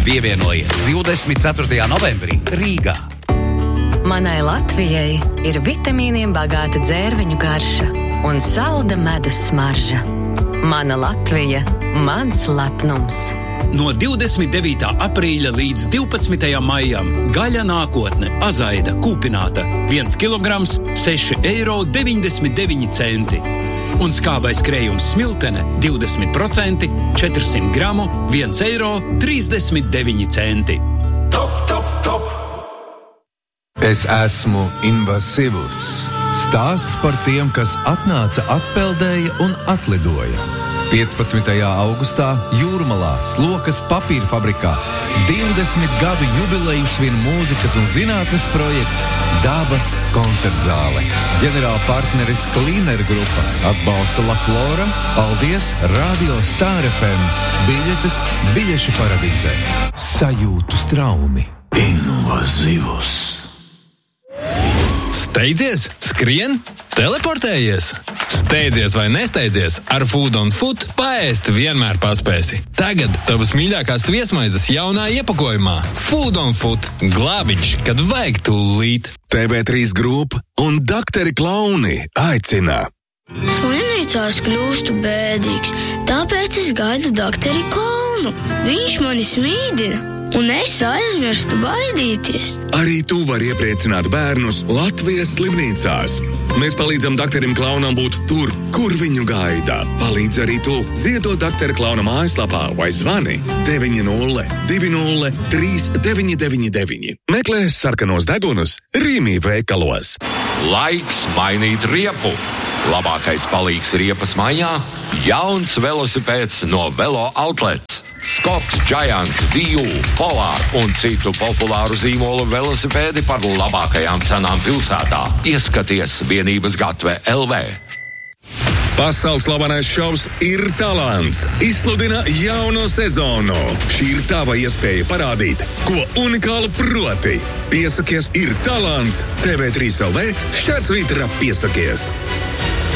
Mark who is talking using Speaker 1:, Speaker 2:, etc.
Speaker 1: Pievienojies 24. novembrī Rīgā.
Speaker 2: Manai Latvijai ir vitamīniem bagāta dzērveņu garša un salda medus smarža. Mana Latvija, mans lepnums.
Speaker 3: No 29. aprīļa līdz 12. maijam gaļa nākotne Azaida kūpināta 1 kilograms 6,99 eiro. Un skābais krējums smiltene 20% 400 gramu 1,39 eiro.
Speaker 4: Top, top, top!
Speaker 5: Es esmu Invasivus. Stāsts par tiem, kas atnāca, atpeldēja un atlidoja. 15. augustā Jūrmalā, Slokas papīra fabrikā 20 gadu jubileju svin mūzikas un zinātnes projekts Dabas koncertzāle. Ģenerāla partneris Klīner grupa atbalsta La Flora. Paldies Radio Star FM. Biļetes biļešu paradīzē. Sajūtu straumi.
Speaker 4: Invasivus.
Speaker 6: Steidzies, skrien, teleportējies. Steidzies vai nesteidzies, ar Food on Foot paēst vienmēr paspēsi. Tagad tavas mīļākās viesmaizes jaunā iepakojumā. Food on Foot. Glābiņš, kad vajag tūlīt.
Speaker 4: TV3 grupa un Dakteri Klauni aicina.
Speaker 7: Slimnīcās kļūstu bēdīgs, tāpēc es gaidu Dakteri Klaunu. Viņš mani smīdina. Un es aizmirstu baidīties.
Speaker 4: Arī tu vari iepriecināt bērnus Latvijas slimnīcās. Mēs palīdzam Dakterim Klaunam būt tur, kur viņu gaida. Palīdz arī tu. Ziedot Daktera Klauna mājaslapā vai zvani 900-203-999. Meklē sarkanos degunus Rīmī veikalos.
Speaker 8: Laiks mainīt riepu. Labākais palīgs riepas maiņā - jauns velosipēds no Velo Outlets. Skoks, Giant, Diju, Polar un citu populāru zīmolu velosipēdi par labākajām cenām pilsētā. Ieskaties vienības gatve LV.
Speaker 4: Pasaules slavenais šovs Ir talants izsludina jauno sezonu. Šī ir tava iespēja parādīt, ko unikālu proti. Piesakies Ir talants TV3 LV /piesakies.